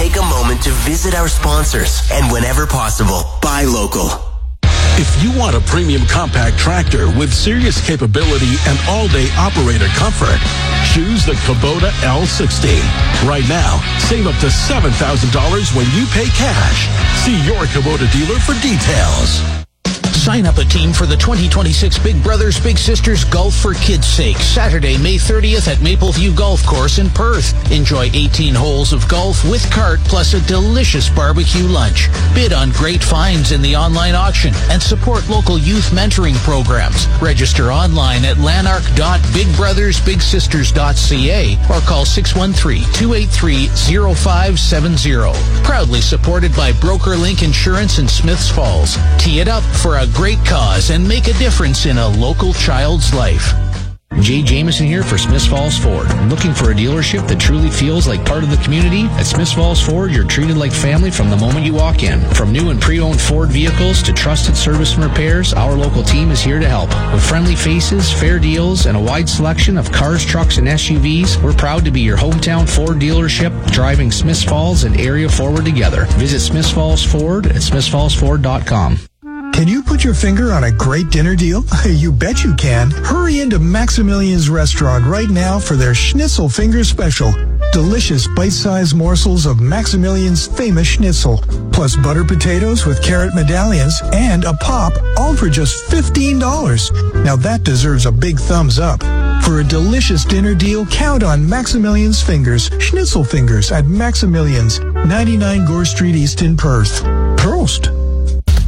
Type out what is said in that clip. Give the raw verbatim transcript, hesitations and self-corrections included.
take a moment to visit our sponsors and whenever possible, buy local. If you want a premium compact tractor with serious capability and all-day operator comfort, choose the Kubota L sixty. Right now, save up to seven thousand dollars when you pay cash. See your Kubota dealer for details. Sign up a team for the twenty twenty-six Big Brothers Big Sisters Golf for Kids' Sake, Saturday, May thirtieth at Mapleview Golf Course in Perth. Enjoy eighteen holes of golf with cart plus a delicious barbecue lunch. Bid on great finds in the online auction and support local youth mentoring programs. Register online at lanark dot big brothers big sisters dot c a or call six one three, two eight three, zero five seven zero. Proudly supported by BrokerLink Insurance in Smiths Falls. Tee it up for a great cause and make a difference in a local child's life. Jay Jameson here for Smiths Falls Ford. Looking for a dealership that truly feels like part of the community? At Smiths Falls Ford, you're treated like family from the moment you walk in. From new and pre-owned Ford vehicles to trusted service and repairs, our local team is here to help. With friendly faces, fair deals, and a wide selection of cars, trucks, and S U Vs, we're proud to be your hometown Ford dealership, driving Smiths Falls and area forward together. Visit Smiths Falls Ford at smiths falls ford dot com. Can you put your finger on a great dinner deal? You bet you can. Hurry into Maximilian's restaurant right now for their Schnitzel Finger Special. Delicious bite-sized morsels of Maximilian's famous schnitzel, plus butter potatoes with carrot medallions and a pop, all for just fifteen dollars. Now that deserves a big thumbs up. For a delicious dinner deal, count on Maximilian's Fingers, Schnitzel Fingers at Maximilian's, ninety-nine Gore Street East in Perth. Prost!